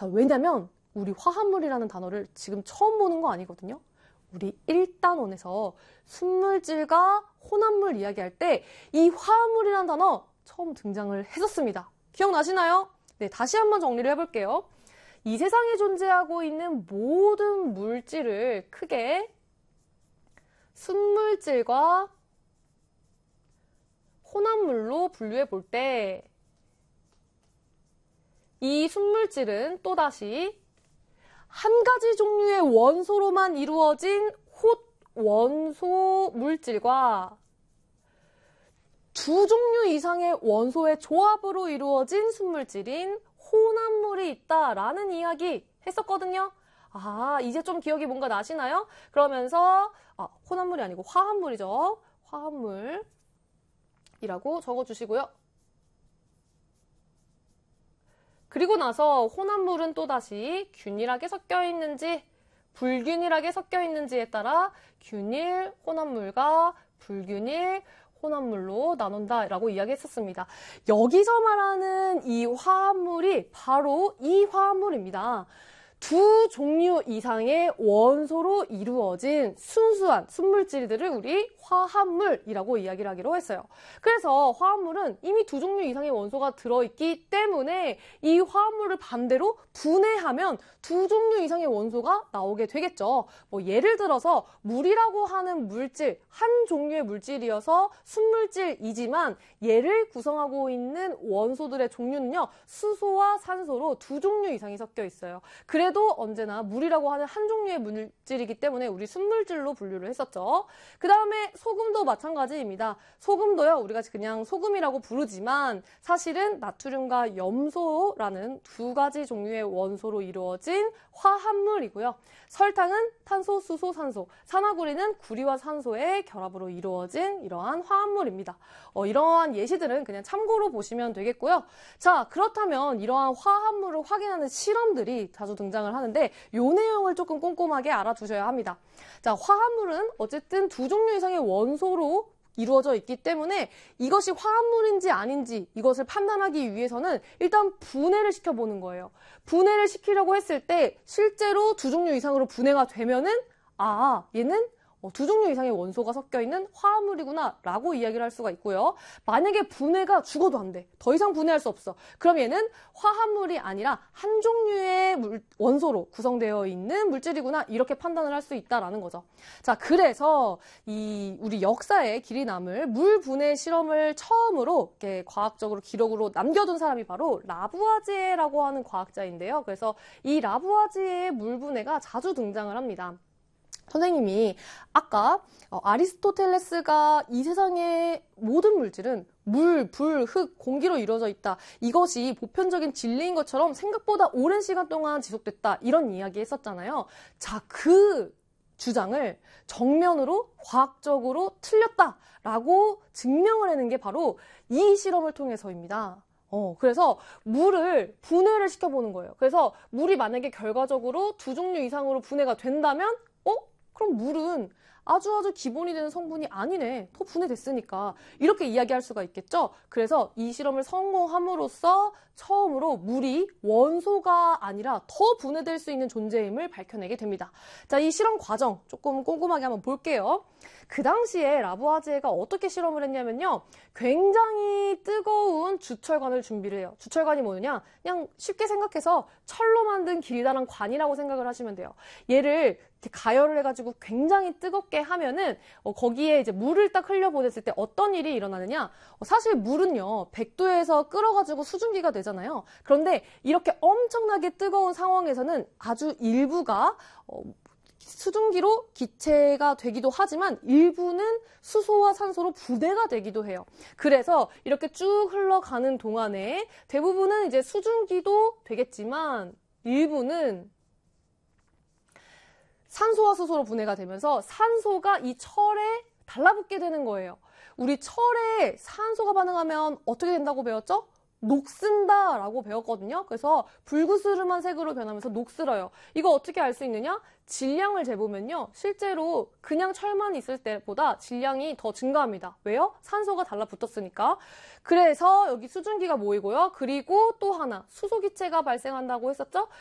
자, 왜냐면 우리 화합물이라는 단어를 지금 처음 보는 거 아니거든요. 우리 1단원에서 순물질과 혼합물 이야기할 때 이 화합물이라는 단어 처음 등장을 했었습니다. 기억나시나요? 네, 다시 한번 정리를 해볼게요. 이 세상에 존재하고 있는 모든 물질을 크게 순물질과 혼합물로 분류해 볼 때 이 순물질은 또다시 한 가지 종류의 원소로만 이루어진 원소 물질과 두 종류 이상의 원소의 조합으로 이루어진 순물질인 혼합물이 있다라는 이야기 했었거든요. 아, 이제 좀 기억이 뭔가 나시나요? 그러면서 혼합물이 아니고 화합물이죠. 화합물이라고 적어주시고요. 그리고 나서 혼합물은 또다시 균일하게 섞여 있는지 불균일하게 섞여 있는지에 따라 균일 혼합물과 불균일 혼합물로 나눈다라고 이야기했었습니다. 여기서 말하는 이 화합물이 바로 이 화합물입니다. 두 종류 이상의 원소로 이루어진 순수한 순물질들을 우리 화합물이라고 이야기를 하기로 했어요. 그래서 화합물은 이미 두 종류 이상의 원소가 들어있기 때문에 이 화합물을 반대로 분해하면 두 종류 이상의 원소가 나오게 되겠죠. 뭐 예를 들어서 물이라고 하는 물질, 한 종류의 물질이어서 순물질이지만 얘를 구성하고 있는 원소들의 종류는요, 수소와 산소로 두 종류 이상이 섞여 있어요. 그래도 언제나 물이라고 하는 한 종류의 물질이기 때문에 우리 순물질로 분류를 했었죠. 그 다음에 소금도 마찬가지입니다. 소금도요, 우리가 그냥 소금이라고 부르지만 사실은 나트륨과 염소라는 두 가지 종류의 원소로 이루어진 화합물이고요. 설탕은 탄소, 수소, 산소, 산화구리는 구리와 산소의 결합으로 이루어진 이러한 화합물입니다. 이러한 예시들은 그냥 참고로 보시면 되겠고요. 자, 그렇다면 이러한 화합물을 확인하는 실험들이 자주 등장을 하는데 이 내용을 조금 꼼꼼하게 알아두셔야 합니다. 자, 화합물은 어쨌든 두 종류 이상의 원소로 이루어져 있기 때문에 이것이 화합물인지 아닌지 이것을 판단하기 위해서는 일단 분해를 시켜보는 거예요. 분해를 시키려고 했을 때 실제로 두 종류 이상으로 분해가 되면은 얘는 두 종류 이상의 원소가 섞여 있는 화합물이구나 라고 이야기를 할 수가 있고요. 만약에 분해가 죽어도 안 돼. 더 이상 분해할 수 없어. 그럼 얘는 화합물이 아니라 한 종류의 원소로 구성되어 있는 물질이구나 이렇게 판단을 할 수 있다라는 거죠. 자, 그래서 우리 역사에 길이 남을 물 분해 실험을 처음으로 이렇게 과학적으로 기록으로 남겨둔 사람이 바로 라부아지에라고 하는 과학자인데요. 그래서 이 라부아지에의 물 분해가 자주 등장을 합니다. 선생님이 아까 아리스토텔레스가 이 세상의 모든 물질은 물, 불, 흙, 공기로 이루어져 있다. 이것이 보편적인 진리인 것처럼 생각보다 오랜 시간 동안 지속됐다. 이런 이야기 했었잖아요. 자, 그 주장을 정면으로 과학적으로 틀렸다라고 증명을 해낸 게 바로 이 실험을 통해서입니다. 그래서 물을 분해를 시켜보는 거예요. 그래서 물이 만약에 결과적으로 두 종류 이상으로 분해가 된다면 그럼 물은 아주 기본이 되는 성분이 아니네. 더 분해됐으니까. 이렇게 이야기할 수가 있겠죠? 그래서 이 실험을 성공함으로써 처음으로 물이 원소가 아니라 더 분해될 수 있는 존재임을 밝혀내게 됩니다. 자, 이 실험 과정 조금 꼼꼼하게 한번 볼게요. 그 당시에 라부아지에가 어떻게 실험을 했냐면요. 굉장히 뜨거운 주철관을 준비를 해요. 주철관이 뭐냐? 그냥 쉽게 생각해서 철로 만든 길다란 관이라고 생각을 하시면 돼요. 얘를 이렇게 가열을 해가지고 굉장히 뜨겁게 하면은 거기에 이제 물을 딱 흘려보냈을 때 어떤 일이 일어나느냐? 사실 물은요 100도에서 끓어가지고 수증기가 되잖아요. 그런데 이렇게 엄청나게 뜨거운 상황에서는 아주 일부가 수증기로 기체가 되기도 하지만 일부는 수소와 산소로 분해가 되기도 해요. 그래서 이렇게 쭉 흘러가는 동안에 대부분은 이제 수증기도 되겠지만 일부는 산소와 수소로 분해가 되면서 산소가 이 철에 달라붙게 되는 거예요. 우리 철에 산소가 반응하면 어떻게 된다고 배웠죠? 녹슨다라고 배웠거든요. 그래서 불그스름한 색으로 변하면서 녹슬어요. 이거 어떻게 알 수 있느냐? 질량을 재보면요. 실제로 그냥 철만 있을 때보다 질량이 더 증가합니다. 왜요? 산소가 달라붙었으니까. 그래서 여기 수증기가 모이고요. 그리고 또 하나 수소기체가 발생한다고 했었죠?